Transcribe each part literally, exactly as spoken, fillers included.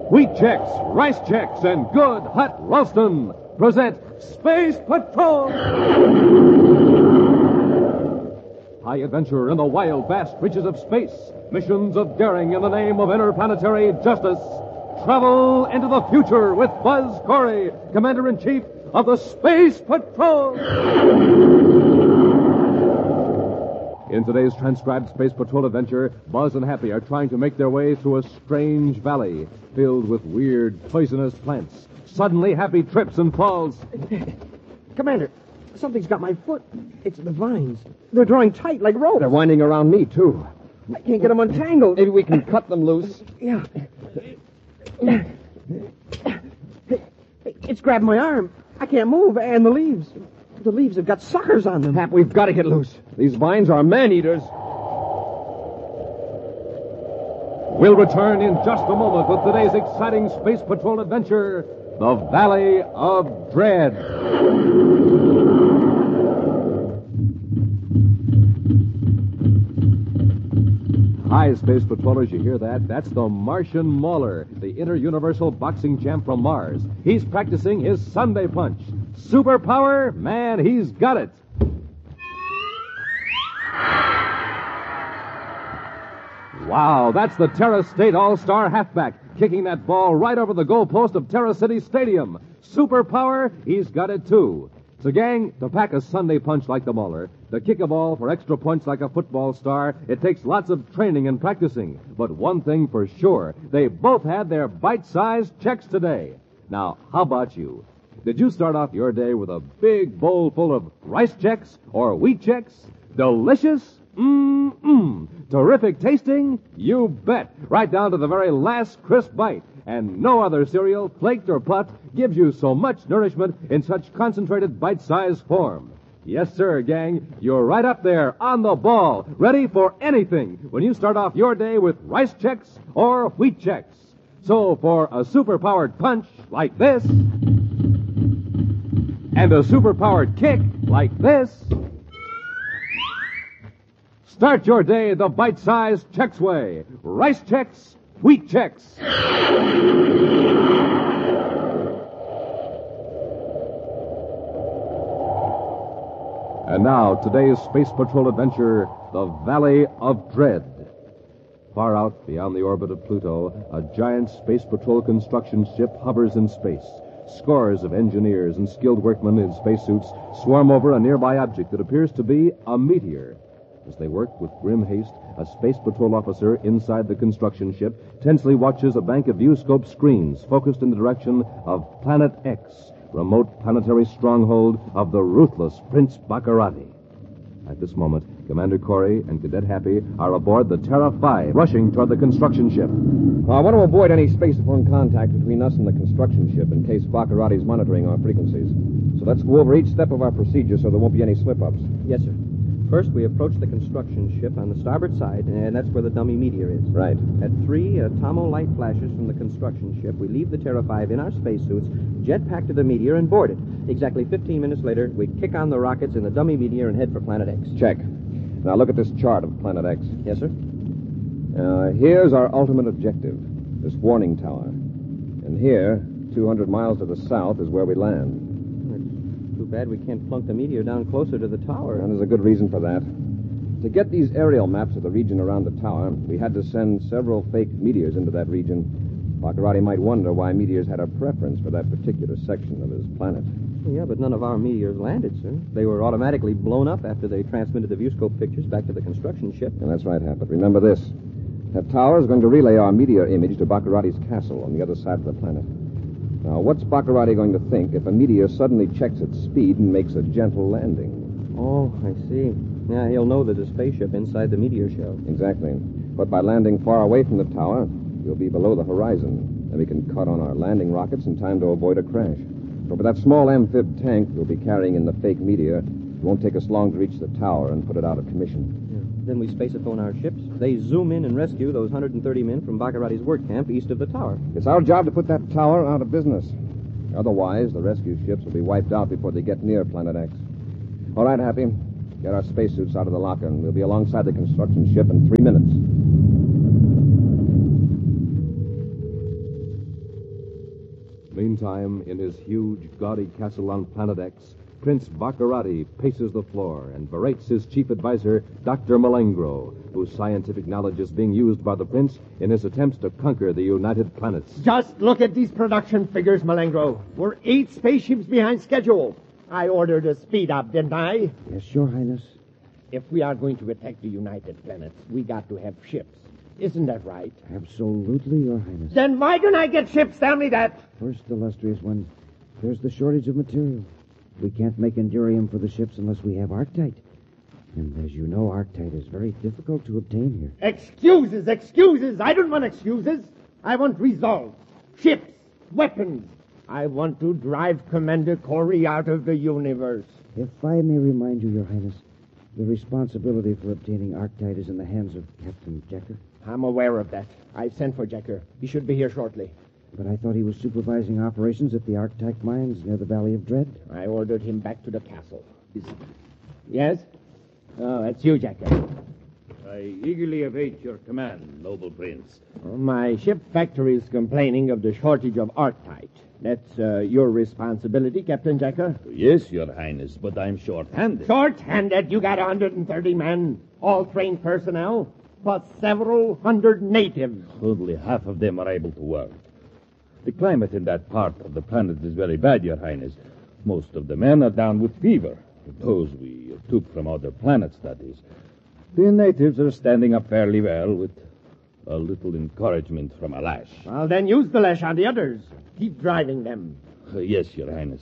Wheat Chex, Rice Chex, and Good Hot Ralston present Space Patrol! High adventure in the wild, vast reaches of space. Missions of daring in the name of interplanetary justice. Travel into the future with Buzz Corey, Commander-in-Chief of the Space Patrol! In today's transcribed Space Patrol adventure, Buzz and Happy are trying to make their way through a strange valley filled with weird, poisonous plants. Suddenly, Happy trips and falls. Commander, something's got my foot. It's the vines. They're drawing tight like rope. They're winding around me, too. I can't get them untangled. Maybe we can cut them loose. Yeah. It's grabbed my arm. I can't move, and the leaves. The leaves have got suckers on them. Hap, we've got to get loose. These vines are man-eaters. We'll return in just a moment with today's exciting Space Patrol adventure, The Valley of Dread. Hi, Space Patrollers, you hear that? That's the Martian Mauler, the inter-universal boxing champ from Mars. He's practicing his Sunday punch. Superpower? Man, he's got it. Wow, that's the Terra State All-Star halfback, kicking that ball right over the goalpost of Terra City Stadium. Superpower? He's got it, too. So, gang, to pack a Sunday punch like the Mauler, to kick a ball for extra points like a football star, it takes lots of training and practicing. But one thing for sure, they both had their bite-sized checks today. Now, how about you? Did you start off your day with a big bowl full of rice checks or wheat checks? Delicious? Mmm-mmm. Terrific tasting? You bet. Right down to the very last crisp bite. And no other cereal, flaked or puffed, gives you so much nourishment in such concentrated bite-sized form. Yes, sir, gang. You're right up there on the ball, ready for anything when you start off your day with rice checks or wheat checks. So for a super-powered punch like this, and a super-powered kick like this, start your day the bite-sized Chex way. Rice checks, wheat checks. And now, today's Space Patrol adventure, The Valley of Dread. Far out, beyond the orbit of Pluto, a giant Space Patrol construction ship hovers in space. Scores of engineers and skilled workmen in spacesuits swarm over a nearby object that appears to be a meteor. As they work with grim haste, a Space Patrol officer inside the construction ship tensely watches a bank of viewscope screens focused in the direction of Planet X, remote planetary stronghold of the ruthless Prince Baccarati. At this moment, Commander Corey and Cadet Happy are aboard the Terra five, rushing toward the construction ship. Well, I want to avoid any spacephone contact between us and the construction ship in case Baccarati's monitoring our frequencies. So let's go over each step of our procedure so there won't be any slip-ups. Yes, sir. First, we approach the construction ship on the starboard side, and that's where the dummy meteor is. Right. At three atomo light flashes from the construction ship, we leave the Terra five in our spacesuits, jetpack to the meteor, and board it. Exactly fifteen minutes later, we kick on the rockets in the dummy meteor and head for Planet X. Check. Now look at this chart of Planet X. Yes, sir. Uh, here's our ultimate objective, this warning tower. And here, two hundred miles to the south, is where we land. Too bad we can't plunk the meteor down closer to the tower. And there's a good reason for that. To get these aerial maps of the region around the tower, we had to send several fake meteors into that region. Baccarati might wonder why meteors had a preference for that particular section of his planet. Yeah, but none of our meteors landed, sir. They were automatically blown up after they transmitted the viewscope pictures back to the construction ship. And that's right, Hap. But remember this. That tower is going to relay our meteor image to Baccarati's castle on the other side of the planet. Now, what's Baccarati going to think if a meteor suddenly checks its speed and makes a gentle landing? Oh, I see. Yeah, he'll know there's a spaceship inside the meteor shell. Exactly. But by landing far away from the tower, we'll be below the horizon. And we can cut on our landing rockets in time to avoid a crash. But with that small amphib tank we'll be carrying in the fake meteor, it won't take us long to reach the tower and put it out of commission. Then we spaceophone our ships. They zoom in and rescue those one hundred thirty men from Baccarati's work camp east of the tower. It's our job to put that tower out of business. Otherwise, the rescue ships will be wiped out before they get near Planet X. All right, Happy. Get our spacesuits out of the locker, and we'll be alongside the construction ship in three minutes. Meantime, in his huge, gaudy castle on Planet X, Prince Baccarati paces the floor and berates his chief advisor, Doctor Malengro, whose scientific knowledge is being used by the prince in his attempts to conquer the United Planets. Just look at these production figures, Malengro. We're eight spaceships behind schedule. I ordered a speed up, didn't I? Yes, Your Highness. If we are going to attack the United Planets, we got to have ships. Isn't that right? Absolutely, Your Highness. Then why don't I get ships? Tell me that. First, illustrious one, there's the shortage of material. We can't make endurium for the ships unless we have Arctite. And as you know, Arctite is very difficult to obtain here. Excuses, excuses. I don't want excuses. I want results. Ships, weapons. I want to drive Commander Corey out of the universe. If I may remind you, Your Highness, the responsibility for obtaining Arctite is in the hands of Captain Jecker. I'm aware of that. I've sent for Jecker. He should be here shortly. But I thought he was supervising operations at the Arctite mines near the Valley of Dread. I ordered him back to the castle. Yes? Oh, that's you, Jecker. I eagerly await your command, noble prince. Oh, my ship factory is complaining of the shortage of Arctite. That's uh, your responsibility, Captain Jecker. Yes, your highness, but I'm short-handed. Short-handed? You got one hundred thirty men, all trained personnel, plus several hundred natives. Only half of them are able to work. The climate in that part of the planet is very bad, your highness. Most of the men are down with fever. Those we took from other planets, that is. The natives are standing up fairly well with a little encouragement from a lash. Well, then use the lash on the others. Keep driving them. Uh, yes, your highness.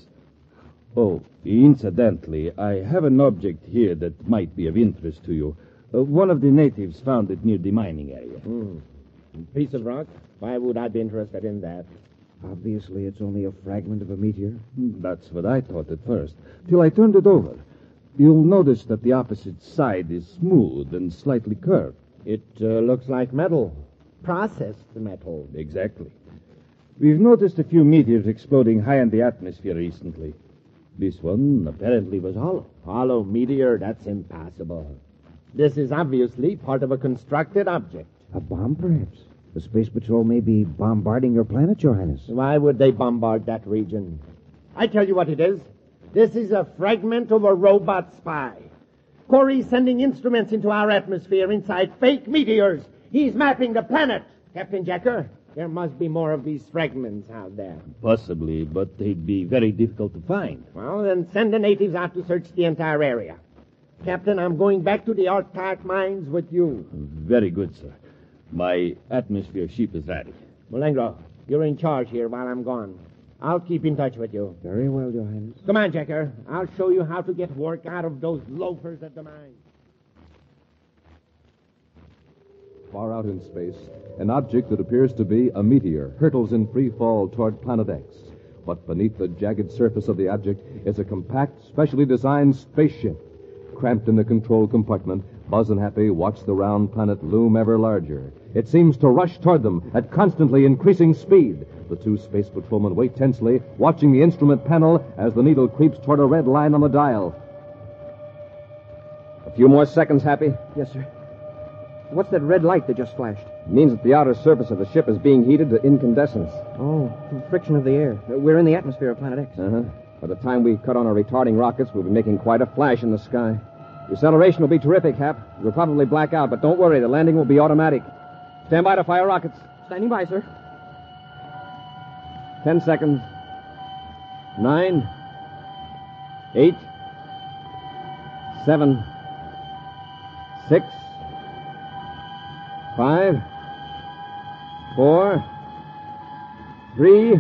Oh, incidentally, I have an object here that might be of interest to you. Uh, one of the natives found it near the mining area. Hmm. A piece of rock? Why would I be interested in that? Obviously, it's only a fragment of a meteor. That's what I thought at first, till I turned it over. You'll notice that the opposite side is smooth and slightly curved. It uh, looks like metal. Processed metal. Exactly. We've noticed a few meteors exploding high in the atmosphere recently. This one apparently was hollow. Hollow meteor? That's impossible. This is obviously part of a constructed object. A bomb, perhaps? The Space Patrol may be bombarding your planet, Your Highness. Why would they bombard that region? I tell you what it is. This is a fragment of a robot spy. Corey's sending instruments into our atmosphere inside fake meteors. He's mapping the planet. Captain Jecker, there must be more of these fragments out there. Possibly, but they'd be very difficult to find. Well, then send the natives out to search the entire area. Captain, I'm going back to the Arctite mines with you. Very good, sir. My atmosphere ship is ready. Malengro, you're in charge here while I'm gone. I'll keep in touch with you. Very well, Your Highness. Come on, Jecker. I'll show you how to get work out of those loafers at the mine. Far out in space, an object that appears to be a meteor hurtles in free fall toward Planet X. But beneath the jagged surface of the object is a compact, specially designed spaceship. Cramped in the control compartment, Buzz and Happy watch the round planet loom ever larger. It seems to rush toward them at constantly increasing speed. The two space patrolmen wait tensely, watching the instrument panel as the needle creeps toward a red line on the dial. A few more seconds, Happy. Yes, sir. What's that red light that just flashed? It means that the outer surface of the ship is being heated to incandescence. Oh, from friction of the air. We're in the atmosphere of Planet X. Uh-huh. By the time we cut on our retarding rockets, we'll be making quite a flash in the sky. The acceleration will be terrific, Hap. We'll probably black out, but don't worry, the landing will be automatic. Stand by to fire rockets. Standing by, sir. Ten seconds. Nine. Eight. Seven. Six. Five. Four. Three.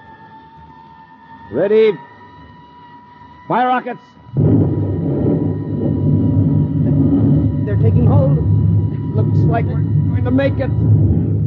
Ready. Fire rockets. They're taking hold. Looks like we're going to make it.